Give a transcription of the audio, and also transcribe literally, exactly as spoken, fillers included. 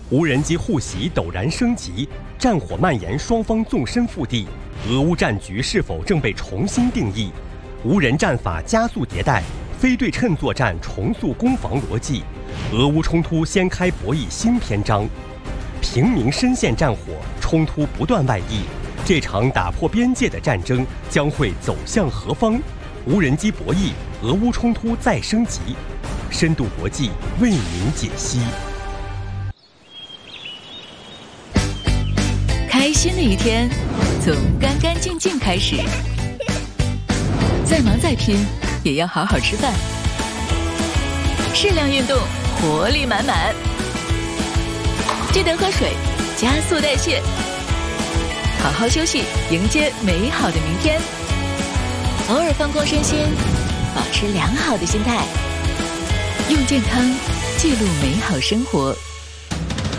无人机互袭陡然升级，战火蔓延，双方纵深腹地，俄乌战局是否正被重新定义？无人战法加速迭代，非对称作战重塑攻防逻辑，俄乌冲突掀开博弈新篇章。平民深陷战火，冲突不断外溢，这场打破边界的战争将会走向何方？无人机博弈，俄乌冲突再升级。深度国际为您解析。 开心的一天，从干干净净开始。再忙再拼，也要好好吃饭。适量运动，活力满满。记得喝水，加速代谢。好好休息，迎接美好的明天。偶尔放空身心，保持良好的心态。用健康记录美好生活。